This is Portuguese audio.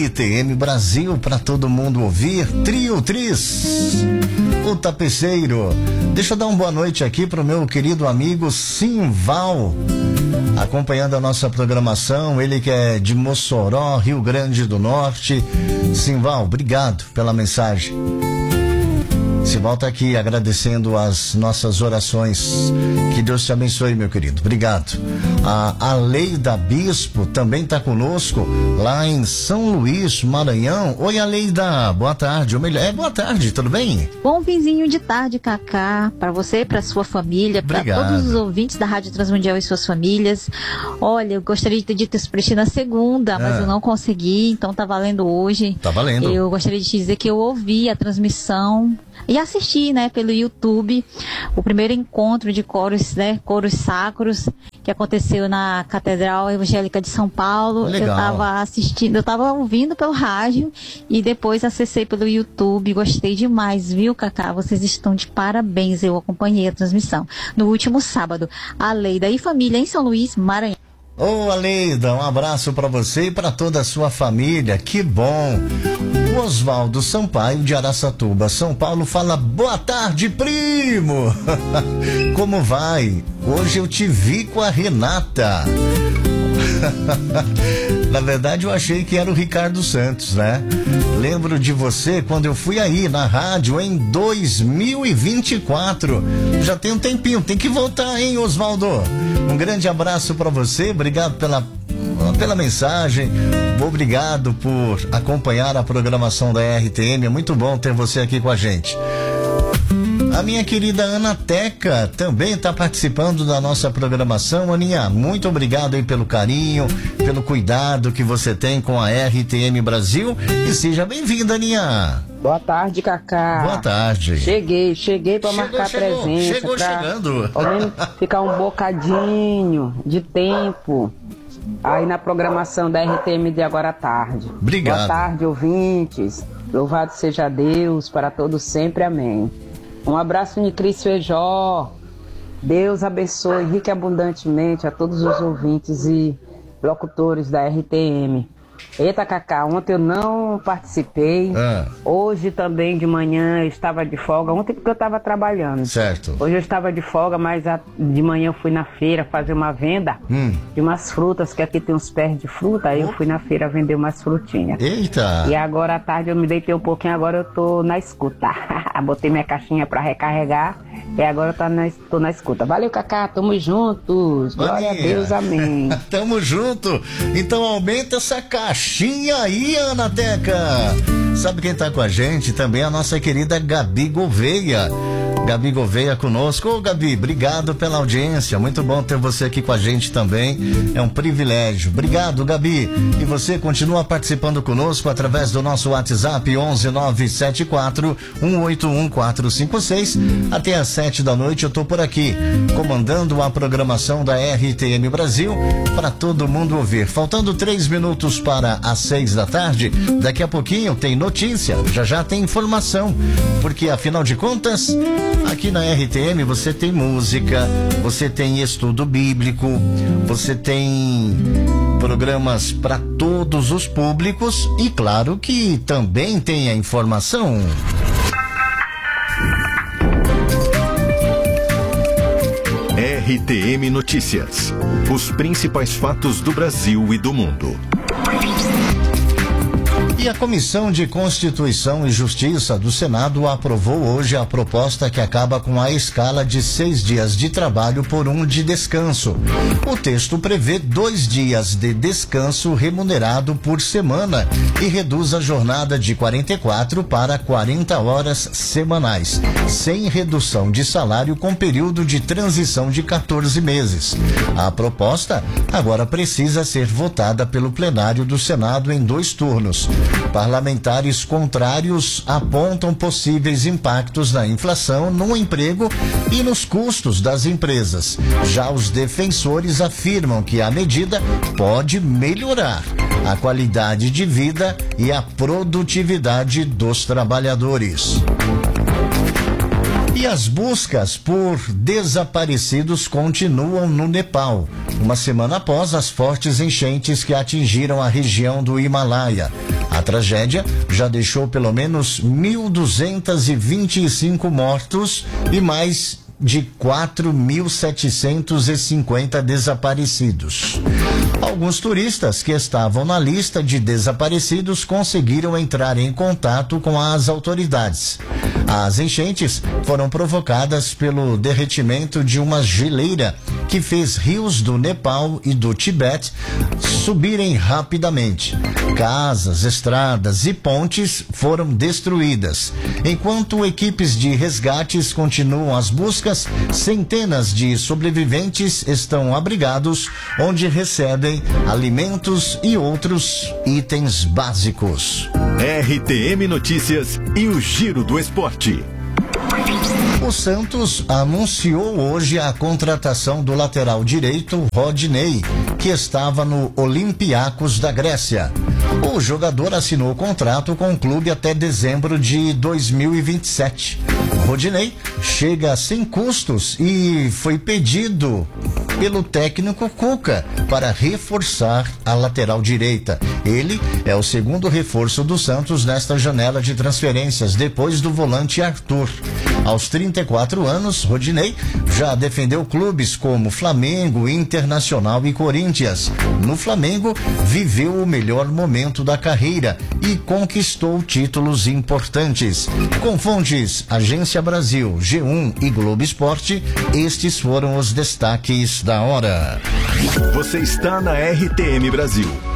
RTM Brasil para todo mundo ouvir. Trio Tris, o tapeceiro. Deixa eu dar uma boa noite aqui pro meu querido amigo Simval, acompanhando a nossa programação. Ele que é de Mossoró, Rio Grande do Norte. Simval, obrigado pela mensagem. Simval está aqui agradecendo as nossas orações. Que Deus te abençoe, meu querido. Obrigado. A Aleida Bispo também está conosco lá em São Luís, Maranhão. Oi, Aleida. Boa tarde. Ou melhor, boa tarde, tudo bem? Bom finzinho de tarde, Cacá, para você, para sua família, para todos os ouvintes da Rádio Transmundial e suas famílias. Olha, eu gostaria de ter dito isso para ti na segunda, mas eu não consegui, então tá valendo hoje. Tá valendo. Eu gostaria de te dizer que eu ouvi a transmissão e assisti, né, pelo YouTube, o primeiro encontro de coros, né, coros sacros, que aconteceu na Catedral Evangélica de São Paulo. Legal. Eu estava assistindo, eu estava ouvindo pelo rádio e depois acessei pelo YouTube. Gostei demais, viu, Cacá? Vocês estão de parabéns, eu acompanhei a transmissão no último sábado. A Leida e família em São Luís, Maranhão. Ô, Aleida, um abraço para você e para toda a sua família, que bom. O Oswaldo Sampaio de Araçatuba, São Paulo, fala: boa tarde, primo. Como vai? Hoje eu te vi com a Renata. Na verdade eu achei que era o Ricardo Santos, né? Lembro de você quando eu fui aí na rádio em 2024. Já tem um tempinho, tem que voltar, hein, Oswaldo? Um grande abraço para você, obrigado pela mensagem, obrigado por acompanhar a programação da RTM, é muito bom ter você aqui com a gente. A minha querida Ana Teca também está participando da nossa programação. Aninha, muito obrigado aí pelo carinho, pelo cuidado que você tem com a RTM Brasil, e seja bem-vinda, Aninha. Boa tarde, Cacá. Boa tarde. Cheguei para marcar presença. Chegando. Ao menos ficar um bocadinho de tempo aí na programação da RTM de agora à tarde. Obrigado. Boa tarde, ouvintes. Louvado seja Deus para todos sempre. Amém. Um abraço de Cris Feijó. Deus abençoe rica e abundantemente a todos os ouvintes e locutores da RTM. Eita, Cacá, ontem eu não participei. Hoje também de manhã eu estava de folga. Ontem porque eu estava trabalhando. Certo. Hoje eu estava de folga, mas de manhã eu fui na feira fazer uma venda de umas frutas, que aqui tem uns pés de fruta. Aí eu fui na feira vender umas frutinhas. Eita! E agora à tarde eu me deitei um pouquinho, agora eu tô na escuta. Botei minha caixinha para recarregar e agora eu tô na escuta. Valeu, Cacá, tamo juntos. Glória a Deus, amém. Tamo junto. Então aumenta essa caixinha aí, Ana Teca. Sabe quem tá com a gente? Também a nossa querida Gabi Gouveia. Gabi Gouveia conosco. Ô, Gabi, obrigado pela audiência. Muito bom ter você aqui com a gente também. É um privilégio. Obrigado, Gabi. E você continua participando conosco através do nosso WhatsApp 11974-181-456. Até às 7 da noite eu tô por aqui, comandando a programação da RTM Brasil para todo mundo ouvir. Faltando 3 minutos para as 6 da tarde. Daqui a pouquinho tem notícia. Já tem informação. Porque afinal de contas, aqui na RTM você tem música, você tem estudo bíblico, você tem programas para todos os públicos e claro que também tem a informação. RTM Notícias. Os principais fatos do Brasil e do mundo. E a Comissão de Constituição e Justiça do Senado aprovou hoje a proposta que acaba com a escala de 6 dias de trabalho por 1 de descanso. O texto prevê 2 dias de descanso remunerado por semana e reduz a jornada de 44 para 40 horas semanais, sem redução de salário com período de transição de 14 meses. A proposta agora precisa ser votada pelo plenário do Senado em 2 turnos. Parlamentares contrários apontam possíveis impactos na inflação, no emprego e nos custos das empresas. Já os defensores afirmam que a medida pode melhorar a qualidade de vida e a produtividade dos trabalhadores. E as buscas por desaparecidos continuam no Nepal, uma semana após as fortes enchentes que atingiram a região do Himalaia. A tragédia já deixou pelo menos 1.225 mortos e mais de 4.750 desaparecidos. Alguns turistas que estavam na lista de desaparecidos conseguiram entrar em contato com as autoridades. As enchentes foram provocadas pelo derretimento de uma geleira que fez rios do Nepal e do Tibete subirem rapidamente. Casas, estradas e pontes foram destruídas. Enquanto equipes de resgates continuam as buscas, centenas de sobreviventes estão abrigados, onde recebem alimentos e outros itens básicos. RTM Notícias e o Giro do Esporte. O Santos anunciou hoje a contratação do lateral direito Rodinei, que estava no Olympiacos da Grécia. O jogador assinou contrato com o clube até dezembro de 2027. Rodinei chega sem custos e foi pedido pelo técnico Cuca para reforçar a lateral direita. Ele é o segundo reforço do Santos nesta janela de transferências, depois do volante Arthur. Aos 34 anos, Rodinei já defendeu clubes como Flamengo, Internacional e Corinthians. No Flamengo, viveu o melhor momento da carreira e conquistou títulos importantes. Com fontes Agência Brasil, G1 e Globo Esporte, estes foram os destaques da hora. Você está na RTM Brasil.